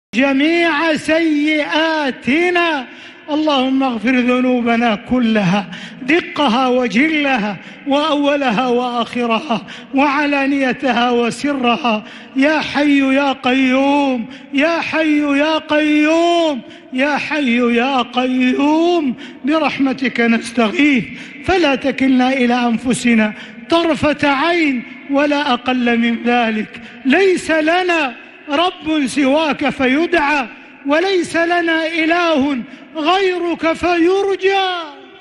جميع سيئاتنا. اللهم اغفر ذنوبنا كلها، دقها وجلها، وأولها وآخرها، وعلانيتها وسرها، يا حي يا قيوم، يا حي يا قيوم، يا حي يا قيوم، برحمتك نستغيث، فلا تكلنا إلى أنفسنا طرفة عين ولا أقل من ذلك. ليس لنا رب سواك فيدعى، وليس لنا إله غيرك فيرجى.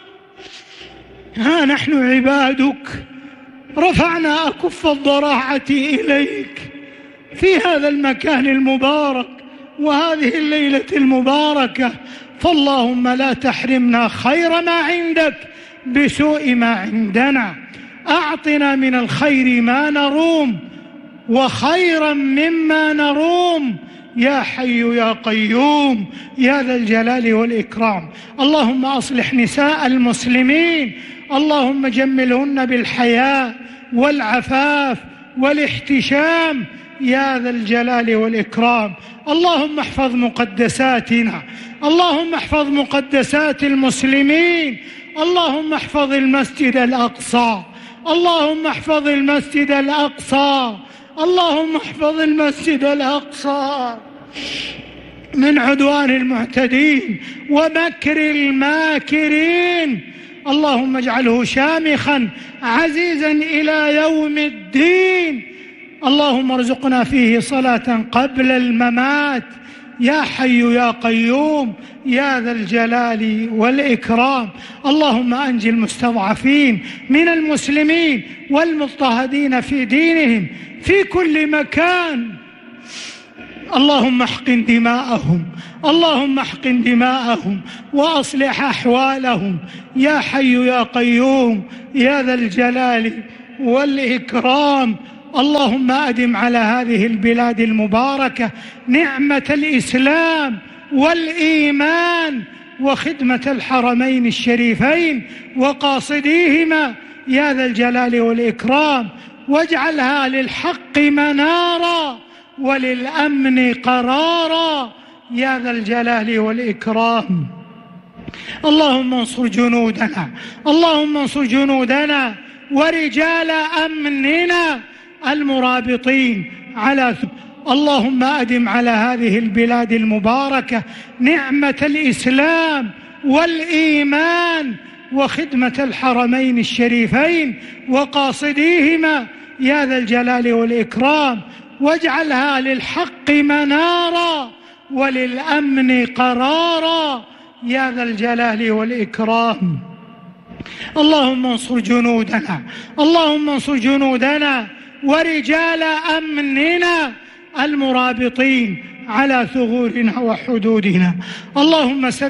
ها نحن عبادك رفعنا أكف الضراعة إليك في هذا المكان المبارك وهذه الليلة المباركة، فاللهم لا تحرمنا خير ما عندك بسوء ما عندنا. أعطنا من الخير ما نروم وخيرا مما نروم، يا حي يا قيوم، يا ذا الجلال والإكرام. اللهم أصلح نساء المسلمين، اللهم جملهن بالحياء والعفاف والاحتشام، يا ذا الجلال والإكرام. اللهم احفظ مقدساتنا، اللهم احفظ مقدسات المسلمين، اللهم احفظ المسجد الأقصى، اللهم احفظ المسجد الأقصى، اللهم احفظ المسجد الأقصى من عدوان المعتدين ومكر الماكرين. اللهم اجعله شامخا عزيزا إلى يوم الدين. اللهم ارزقنا فيه صلاة قبل الممات، يا حي يا قيوم، يا ذا الجلال والإكرام. اللهم أنجِ المستضعفين من المسلمين والمضطهدين في دينهم في كل مكان. اللهم احقن دماءهم، اللهم احقن دماءهم وأصلح أحوالهم، يا حي يا قيوم، يا ذا الجلال والإكرام. اللهم أدم على هذه البلاد المباركة نعمة الإسلام والإيمان وخدمة الحرمين الشريفين وقاصديهما، يا ذا الجلال والإكرام، واجعلها للحق منارا وللأمن قرارا، يا ذا الجلال والإكرام. اللهم انصر جنودنا، اللهم انصر جنودنا ورجال أمننا المرابطين على اللهم أدم على هذه البلاد المباركة نعمة الإسلام والإيمان وخدمة الحرمين الشريفين وقاصديهما، يا ذا الجلال والإكرام، واجعلها للحق منارا وللأمن قرارا، يا ذا الجلال والإكرام. اللهم انصر جنودنا، اللهم انصر جنودنا ورجال أمننا المرابطين على ثغورنا وحدودنا. اللهم